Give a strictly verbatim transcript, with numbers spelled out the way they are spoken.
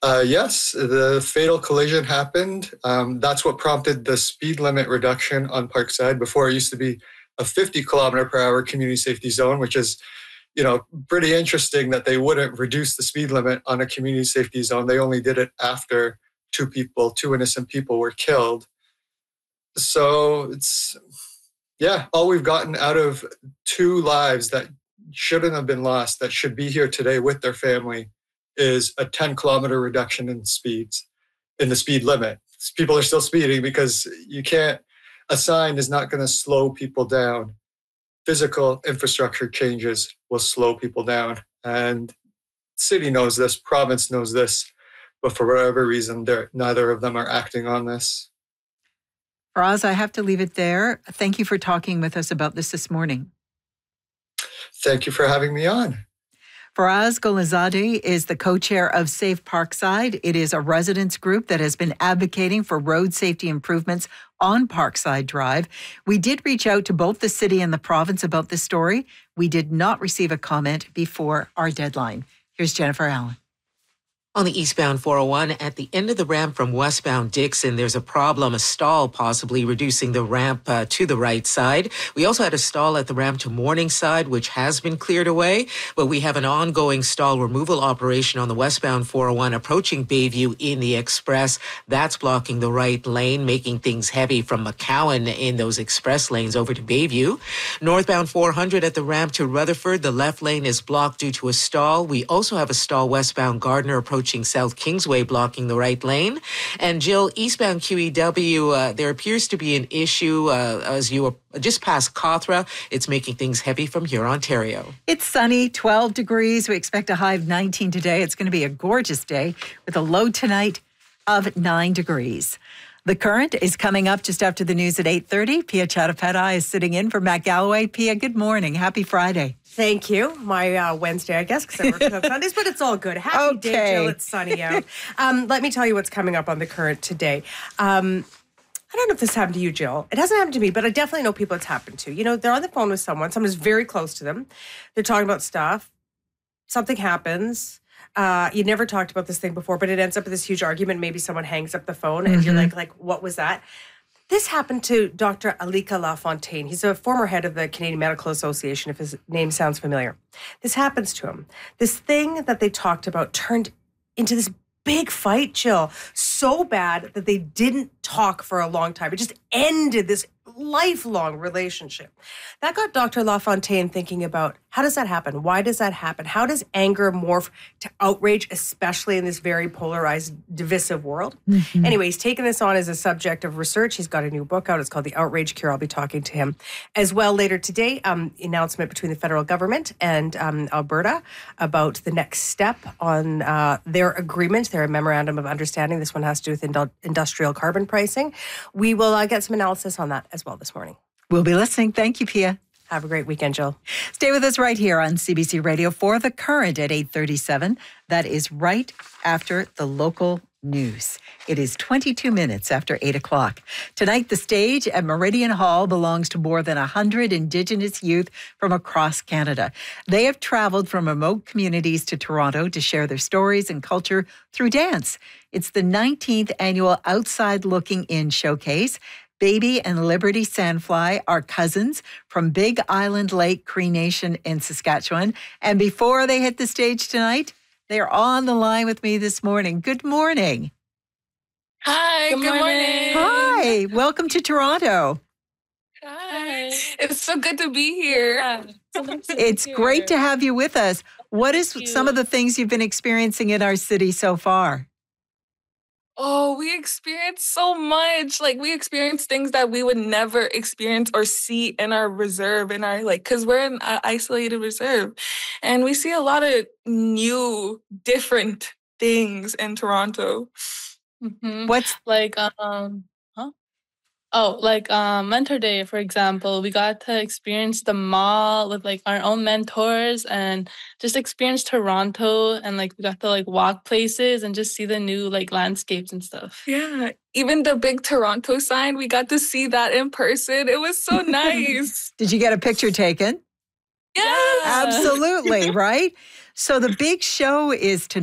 Uh, yes, the fatal collision happened. Um, that's what prompted the speed limit reduction on Parkside. Before, it used to be a fifty kilometer per hour community safety zone, which is, you know, pretty interesting that they wouldn't reduce the speed limit on a community safety zone. They only did it after two people, two innocent people were killed. So it's, yeah, all we've gotten out of two lives that shouldn't have been lost, that should be here today with their family, is a ten kilometer reduction in speeds, in the speed limit. People are still speeding because you can't, a sign is not going to slow people down. Physical infrastructure changes will slow people down. And city knows this, province knows this, but for whatever reason, they're, neither of them are acting on this. Faraz, I have to leave it there. Thank you for talking with us about this this morning. Thank you for having me on. Faraz Golazadeh is the co-chair of Safe Parkside. It is a residents group that has been advocating for road safety improvements on Parkside Drive. We did reach out to both the city and the province about this story. We did not receive a comment before our deadline. Here's Jennifer Allen. On the eastbound four oh one, at the end of the ramp from westbound Dixon, there's a problem, a stall possibly reducing the ramp uh, to the right side. We also had a stall at the ramp to Morningside, which has been cleared away, but we have an ongoing stall removal operation on the westbound four oh one approaching Bayview in the express. That's blocking the right lane, making things heavy from McCowan in those express lanes over to Bayview. Northbound four hundred at the ramp to Rutherford, the left lane is blocked due to a stall. We also have a stall westbound Gardner approaching South Kingsway, blocking the right lane. And Jill, eastbound Q E W, uh, there appears to be an issue uh, as you are just past Cawthra. It's making things heavy from here, Ontario. It's sunny, twelve degrees. We expect a high of nineteen today. It's going to be a gorgeous day with a low tonight of nine degrees. The Current is coming up just after the news at eight thirty. Pia Chattopadhyay is sitting in for Matt Galloway. Pia, good morning. Happy Friday. Thank you. My uh, Wednesday, I guess, because I work on Sundays, but it's all good. Happy okay. day, Jill. It's sunny out. Um, let me tell you what's coming up on The Current today. Um, I don't know if this happened to you, Jill. It hasn't happened to me, but I definitely know people it's happened to. You know, they're on the phone with someone. Someone's very close to them. They're talking about stuff. Something happens. Uh, you never talked about this thing before, but it ends up with this huge argument. Maybe someone hangs up the phone and mm-hmm. you're like, like, what was that? This happened to Doctor Alika Lafontaine. He's a former head of the Canadian Medical Association, if his name sounds familiar. This happens to him. This thing that they talked about turned into this big fight, Jill, so bad that they didn't talk for a long time. It just ended this lifelong relationship. That got Doctor Lafontaine thinking about, how does that happen? Why does that happen? How does anger morph to outrage, especially in this very polarized, divisive world? Mm-hmm. Anyway, he's taken this on as a subject of research. He's got a new book out. It's called The Outrage Cure. I'll be talking to him as well later today. Um, announcement between the federal government and um, Alberta about the next step on uh, their agreement, their memorandum of understanding. This one has to do with indu- industrial carbon pricing. We will uh, get some analysis on that as well this morning. We'll be listening. Thank you, Pia. Have a great weekend, Jill. Stay with us right here on C B C Radio for The Current at eight thirty-seven. That is right after the local news. It is twenty-two minutes after eight o'clock. Tonight, the stage at Meridian Hall belongs to more than one hundred Indigenous youth from across Canada. They have traveled from remote communities to Toronto to share their stories and culture through dance. It's the nineteenth annual Outside Looking In Showcase. Baby and Liberty Sandfly are cousins from Big Island Lake Cree Nation in Saskatchewan. And before they hit the stage tonight, they're on the line with me this morning. Good morning. Hi, good, good morning. morning. Hi, welcome to Toronto. Hi. It's so good to be here. Yeah, so it's here. Great to have you with us. What is Thank some you. of the things you've been experiencing in our city so far? Oh, we experienced so much. Like, we experienced things that we would never experience or see in our reserve, in our, like, because we're in an isolated reserve. And we see a lot of new, different things in Toronto. Mm-hmm. What's like, um, huh? Oh, like um, Mentor Day, for example. We got to experience the mall with like our own mentors and just experience Toronto, and like we got to like walk places and just see the new like landscapes and stuff. Yeah, even the big Toronto sign, we got to see that in person. It was so nice. Did you get a picture taken? Yes, absolutely, right? So the big show is tonight.